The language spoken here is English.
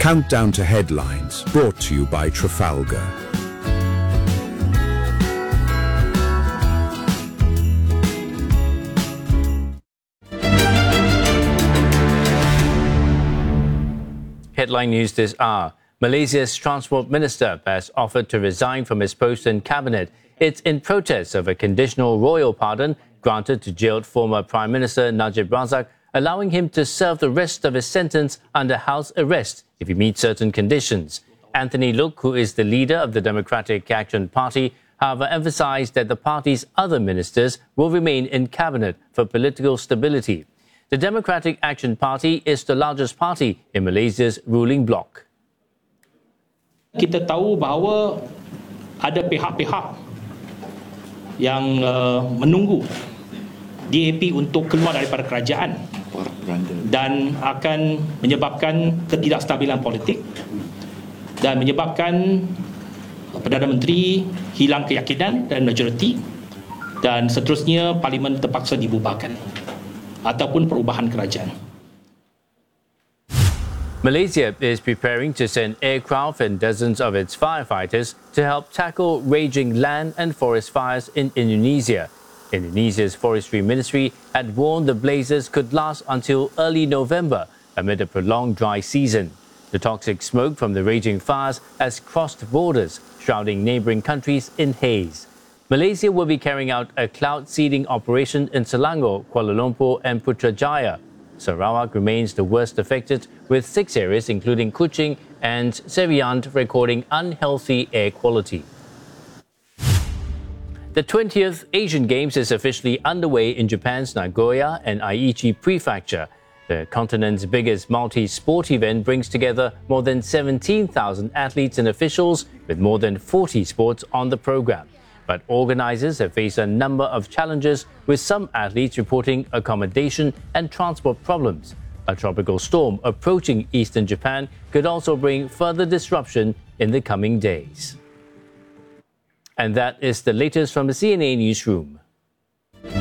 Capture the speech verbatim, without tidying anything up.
Countdown to Headlines, brought to you by Trafalgar. Headline news this hour. Malaysia's Transport Minister has offered to resign from his post in cabinet. It's in protest of a conditional royal pardon granted to jailed former Prime Minister Najib Razak, allowing him to serve the rest of his sentence under house arrest if he meets certain conditions. Anthony Look, who is the leader of the Democratic Action Party, however, emphasised that the party's other ministers will remain in cabinet for political stability. The Democratic Action Party is the largest party in Malaysia's ruling bloc. Kita tahu bahawa ada pihak-pihak yang uh, menunggu D A P untuk keluar daripada kerajaan dan akan menyebabkan ketidakstabilan politik dan menyebabkan Perdana Menteri hilang keyakinan dan majoriti dan seterusnya parlimen terpaksa dibubarkan ataupun perubahan kerajaan. Malaysia is preparing to send aircraft and dozens of its firefighters to help tackle raging land and forest fires in Indonesia. Indonesia's Forestry Ministry had warned the blazes could last until early November amid a prolonged dry season. The toxic smoke from the raging fires has crossed borders, shrouding neighbouring countries in haze. Malaysia will be carrying out a cloud seeding operation in Selangor, Kuala Lumpur and Putrajaya. Sarawak remains the worst affected, with six areas including Kuching and Serian recording unhealthy air quality. The twentieth Asian Games is officially underway in Japan's Nagoya and Aichi Prefecture. The continent's biggest multi-sport event brings together more than seventeen thousand athletes and officials with more than forty sports on the program. But organisers have faced a number of challenges, with some athletes reporting accommodation and transport problems. A tropical storm approaching eastern Japan could also bring further disruption in the coming days. And that is the latest from the C N A Newsroom.